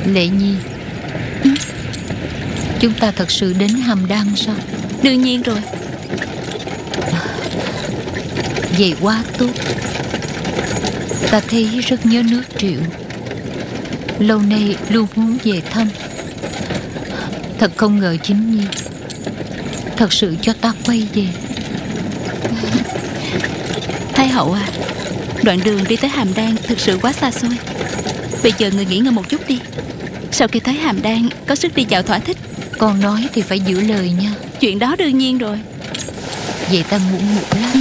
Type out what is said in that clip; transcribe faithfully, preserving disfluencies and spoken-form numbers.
Lệ Nhi, ừ? Chúng ta thật sự đến Hàm Đan sao? Đương nhiên rồi. Vậy quá tốt. Ta thấy rất nhớ nước Triệu, lâu nay luôn muốn về thăm. Thật không ngờ Chính Nhi thật sự cho ta quay về. Thái hậu à, đoạn đường đi tới Hàm Đan thực sự quá xa xôi. Bây giờ người nghỉ ngơi một chút đi. Sau khi tới Hàm Đan có sức đi dạo thỏa thích. Con nói thì phải giữ lời nha. Chuyện đó đương nhiên rồi. Vậy ta ngủ một lát.